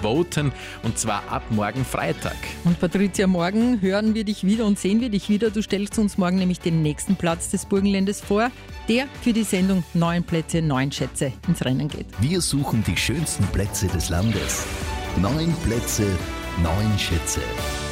voten und zwar ab morgen Freitag. Und Patricia, morgen hören wir dich wieder und sehen wir dich wieder. Du stellst uns morgen nämlich den nächsten Platz des Burgenlandes vor, der für die Sendung 9 Plätze, 9 Schätze ins Rennen geht. Wir suchen die schönsten Plätze des Landes. 9 Plätze, 9 Schätze.